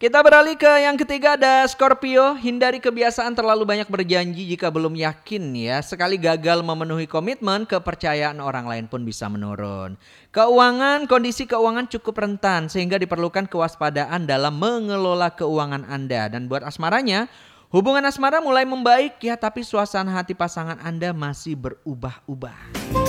Kita beralih ke yang ketiga, ada Scorpio. Hindari kebiasaan terlalu banyak berjanji jika belum yakin ya. Sekali gagal memenuhi komitmen, kepercayaan orang lain pun bisa menurun. Kondisi keuangan cukup rentan sehingga diperlukan kewaspadaan dalam mengelola keuangan Anda. Dan buat asmaranya, hubungan asmara mulai membaik ya, tapi suasana hati pasangan Anda masih berubah-ubah.